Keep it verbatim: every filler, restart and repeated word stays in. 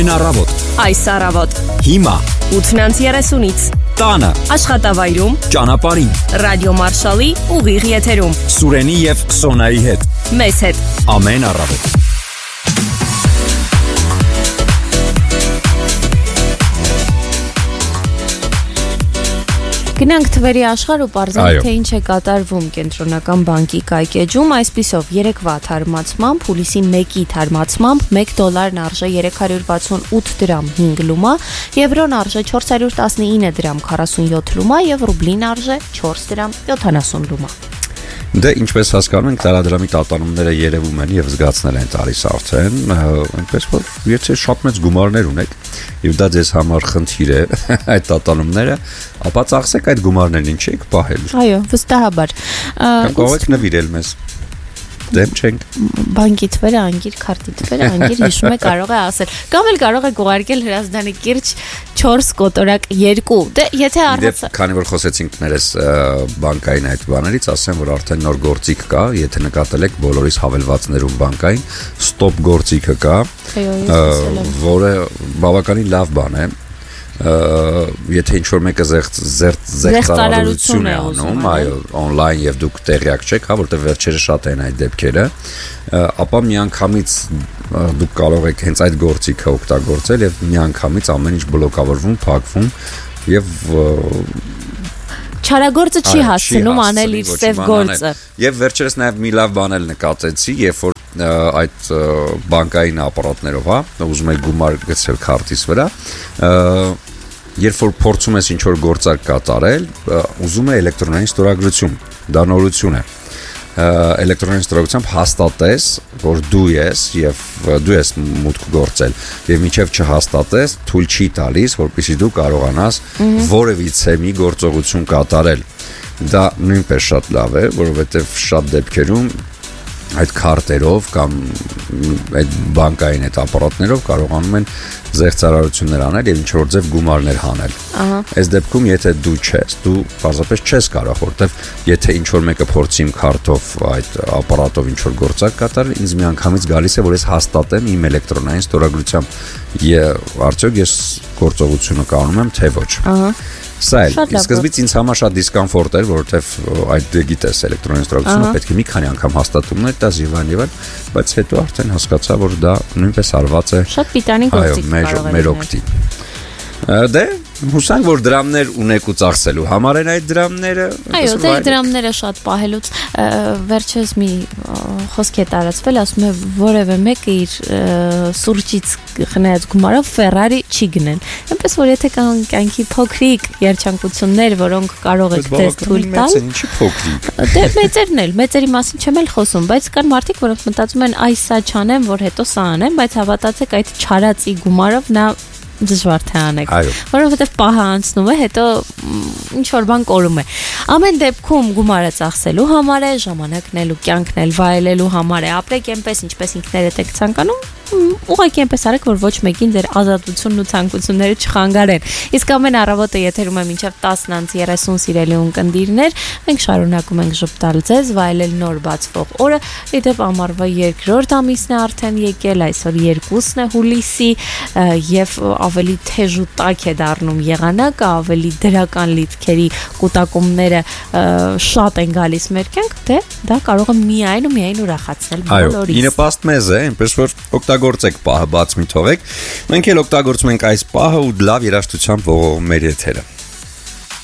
Առավոտ։ Այս առավոտ։ Հիմա ութնանց երեսունից տանը աշխատավայրում ճանապարհին ռադիո Մարշալի ուղիղ եթերում Սուրենի եւ Սոնայի հետ մեզ հետ ամեն առավոտ։ Գնանք Թվերի աշխարհ ու պարզենք, թե ինչ է կատարվում Կենտրոնական բանկի կայքեջում, այսպիսով երեկվա թարմացմամբ, հուլիսի մեկի թարմացմամբ մեկ դոլարն արժե երեք հարյուր վաթսունութ դրամ հինգ լումա, եվրոն արժե չորս հարյուր տասնինը դրամ քառասունյոթ լումա եւ ռուբլին արժե չորս դրամ յոթանասուն լումա։ Դե ինչպես հասկանում ենք, տարադրամի տատանումները երևում են եւ զգացնել են տալիս արդեն, այնպես որ եթե շատ մեծ գումարներ ունեք եւ դա ձեզ համար խնդիր է այդ տատանումները, ապա ծախսեք այդ գումարներն ինչ եք պահել։ Այո, վստահաբար։ Կամ կարող եք նվիրել մեզ։ Դեմ չենք։ Բանկի թվերը անգիր, քարտի թվերը անգիր, հիշում է կարող է ասել։ Կամ էլ կարող եք ուղարկել Հրազդանի կիրճ չորս կոտորակ երկու։ Դե եթե առանց քանի որ խոսեցինք ներես բանկային այդ բաներից, ասեմ որ արդեն նոր գործիք կա, եթե նկատել եք բոլորիս հավելվածներում բանկային ստոպ գործիքը կա, որը բավականին լավ բան է։ Եթե ինչ-որ մեկը զեղծարարություն է անում, այո, on-line եւ դուք տեղյակ չեք, հա, որտեղ վերջերս շատ են այդ դեպքերը, ապա միանգամից դուք կարող եք հենց այդ գործիքը օգտագործել եւ միանգամից ամեն ինչ բլոկավորվում, փակվում եւ չարագործը չի հասցնում անել իր սև գործը։ Եւ վերջերս նաեւ մի լավ բան էլ նկատեցի, երբ որ այդ բանկային ապարատներով, հա, ուզում եք գումար գցել քարտից վրա, երբ որ փորձում ես ինչ-որ գործարք կատարել, ուզում է էլեկտրոնային ստորագրություն, դա նորություն է։ Էլեկտրոնային ստորագրությամբ հաստատես, որ դու ես եւ դու ես մուտք գործել եւ մինչեւ չհաստատես, թույլ չի տալիս, որպեսզի դու կարողանաս որևիցե մի գործողություն կատարել։ Դա նույնպես շատ լավ է, որովհետեւ շատ դեպքերում այդ քարտերով կամ այդ բանկային այդ ապարատներով կարողանում են զեղծարարություններ անել եւ ինչ-որ ձև գումարներ հանել։ Այս դեպքում եթե դու չես, դու պարզապես չես կարող, որտեվ եթե ինչ-որ մեկը փորձի իմ քարտով այդ ապարատով ինչ-որ գործարք կատարել, ինձ միանգամից գալիս է, որ ես հաստատեմ իմ էլեկտրոնային ստորագրությամբ եւ արդյոք ես գործողությունը կանում եմ, թե ոչ։ Սա է, սկզբից ինձ համար շատ դիսկոմֆորտ էր, որովհետև այդ գիտես էլեկտրոնային ստորագրությունը պետք է մի քանի անգամ հաստատումներ տաս եւ այլն եւ այլն, բայց հետո արդեն հասկացա, որ դա նույնպես արված է։ Շատ պիտանի գործիք կարող է մեր օգտին։ Դե հուսանք, որ դրամներ ունեք ու ծախսելու համար են այդ դրամները։ Այո, դե դրամները շատ պահելուց վերջերս մի խոսք է տարածվել, ասում է որևէ մեկը իր սուրճից խնայած գումարով Ferrari չի գնել։ Այնպես որ եթե կան կյանքի փոքրիկ երջանկություններ, որոնք կարող եք դες թույլ տալ։ Ինչի փոքրիկ։ Դե մեծերն էլ, մեծերի մասին չեմ էլ խոսում, բայց կան մարդիկ, որոնք մտածում են այս սա չանեմ, որ հետո սա անեմ, բայց հավատացեք այդ չարացի գումարով նա դժվար թե անեք, որովհետև պահը անցնում է, հետո ինչ որ բան կորում է։ Ամեն դեպքում գումարը ծախսելու համար է, ժամանակն էլ ու կյանքն էլ վայելելու համար է, ապրեք այնպես, ինչպես ինքներդ եք ցանկանում, ուղղակի այնպես արեք, որ ոչ մեկին ձեր ազատությունն ու ցանկությունները չխանգարեն։ Իսկ ամեն առավոտը եթերում է մինչև տասն երեսուն սիրելի ունկնդիրներ, մենք շարունակում ենք ժպտալ ձեզ, վայելել նոր բացվող օրը, իդեպ ամառվա երկրորդ ամիսն է արդեն եկել, այսօր երկուսն է հուլիսի եւ ավելի թեժ ու տաք է դառնում եղանակը, ավելի դրական լիցքերի կուտակումները շատ են գալիս մեր կյանք, դե դա կարող է միայն ու միայն ուրախացնել բոլորիս։ Այո, ինպաստ մեզ է, այնպես որ օգտագործեք պահը, բաց մի թողեք։ Մենք էլ օգտագործում ենք այս պահը ու լավ երաժշտությամբ ողողում մեր եթերը։